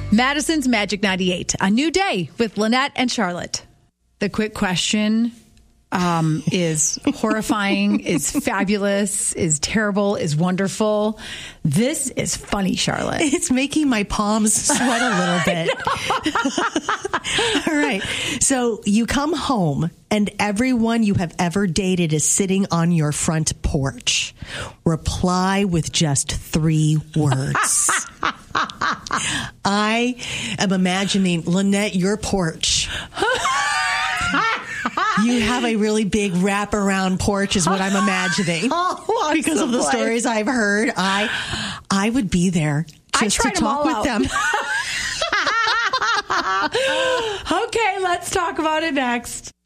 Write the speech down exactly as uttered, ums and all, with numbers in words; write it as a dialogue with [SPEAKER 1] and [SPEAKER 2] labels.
[SPEAKER 1] Madison's Magic ninety-eight, a new day with Lynette and Charlotte. The quick question um, is horrifying, is fabulous, is terrible, is wonderful. This is funny, Charlotte.
[SPEAKER 2] It's making my palms sweat a little bit. All right. So you come home and everyone you have ever dated is sitting on your front porch. Reply with just three words. I am imagining, Lynette, your porch. You have a really big wraparound porch is what I'm imagining.
[SPEAKER 1] Oh,
[SPEAKER 2] because of the
[SPEAKER 1] surprised.
[SPEAKER 2] stories I've heard. I I would be there just to talk with them.
[SPEAKER 1] Okay, let's talk about it next.